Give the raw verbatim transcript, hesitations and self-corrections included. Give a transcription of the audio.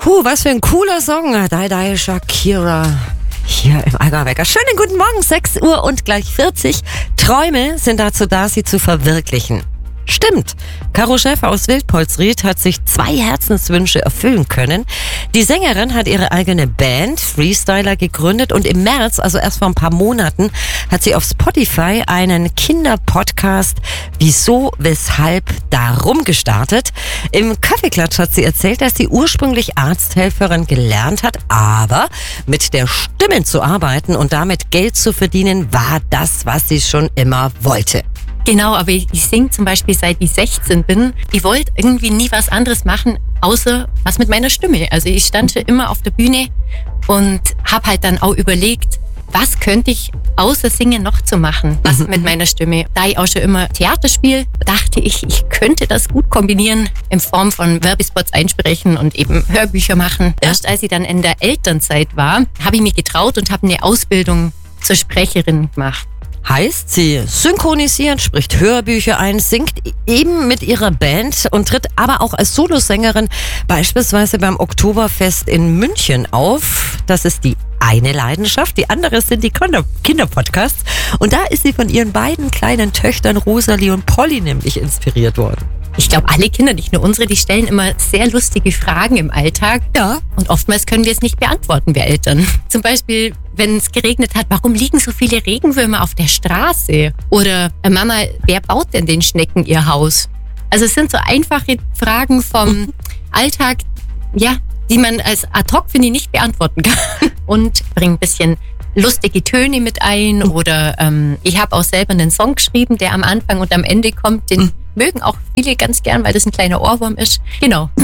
Puh, was für ein cooler Song. Die, die, Shakira. Hier im Allgäu-Wecker. Schönen guten Morgen, sechs Uhr und gleich vierzig. Träume sind dazu da, sie zu verwirklichen. Stimmt. Caro Schäfer aus Wildpolsried hat sich zwei Herzenswünsche erfüllen können. Die Sängerin hat ihre eigene Band, Freestyler, gegründet und im März, also erst vor ein paar Monaten, hat sie auf Spotify einen Kinderpodcast Wieso, Weshalb, Darum gestartet. Im Kaffeeklatsch hat sie erzählt, dass sie ursprünglich Arzthelferin gelernt hat, aber mit der Stimme zu arbeiten und damit Geld zu verdienen, war das, was sie schon immer wollte. Genau, aber ich, ich singe zum Beispiel seit ich sechzehn bin. Ich wollte irgendwie nie was anderes machen, außer was mit meiner Stimme. Also ich stand schon immer auf der Bühne und habe halt dann auch überlegt, was könnte ich außer Singen noch zu machen, was mit meiner Stimme. Da ich auch schon immer Theater spiele, dachte ich, ich könnte das gut kombinieren in Form von Werbespots einsprechen und eben Hörbücher machen. Erst als ich dann in der Elternzeit war, habe ich mich getraut und habe eine Ausbildung zur Sprecherin gemacht. Heißt, sie synchronisiert, spricht Hörbücher ein, singt eben mit ihrer Band und tritt aber auch als Solosängerin beispielsweise beim Oktoberfest in München auf. Das ist die eine Leidenschaft, die andere sind die Kinderpodcasts. Und da ist sie von ihren beiden kleinen Töchtern Rosalie und Polly nämlich inspiriert worden. Ich glaube, alle Kinder, nicht nur unsere, die stellen immer sehr lustige Fragen im Alltag. Ja. Und oftmals können wir es nicht beantworten, wir Eltern. Zum Beispiel, wenn es geregnet hat, warum liegen so viele Regenwürmer auf der Straße? Oder, äh, Mama, wer baut denn den Schnecken ihr Haus? Also es sind so einfache Fragen vom Alltag, ja, die man als ad hoc, finde ich, nicht beantworten kann. Und bringt ein bisschen lustige Töne mit ein. Oder ähm, ich habe auch selber einen Song geschrieben, der am Anfang und am Ende kommt. Den mögen auch viele ganz gern, weil das ein kleiner Ohrwurm ist. Genau.